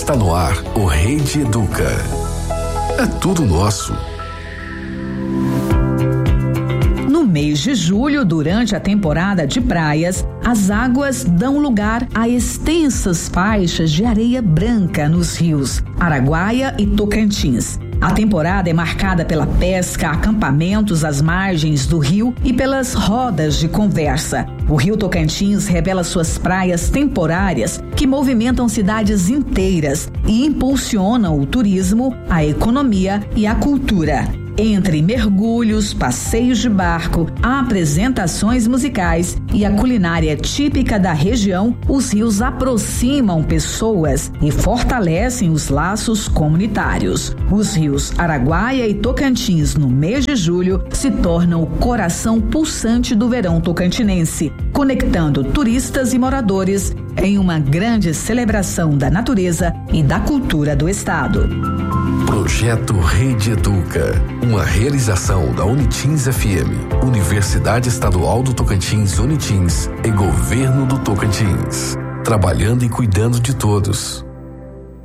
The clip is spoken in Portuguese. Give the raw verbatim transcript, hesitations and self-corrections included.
Está no ar o Rede Educa. É tudo nosso. No mês de julho, durante a temporada de praias, as águas dão lugar a extensas faixas de areia branca nos rios Araguaia e Tocantins. A temporada é marcada pela pesca, acampamentos às margens do rio e pelas rodas de conversa. O Rio Tocantins revela suas praias temporárias que movimentam cidades inteiras e impulsionam o turismo, a economia e a cultura. Entre mergulhos, passeios de barco, apresentações musicais e a culinária típica da região, os rios aproximam pessoas e fortalecem os laços comunitários. Os rios Araguaia e Tocantins, no mês de julho, se tornam o coração pulsante do verão tocantinense, conectando turistas e moradores em uma grande celebração da natureza e da cultura do estado. Projeto Rede Educa, uma realização da Unitins F M, Universidade Estadual do Tocantins Unitins e Governo do Tocantins, trabalhando e cuidando de todos.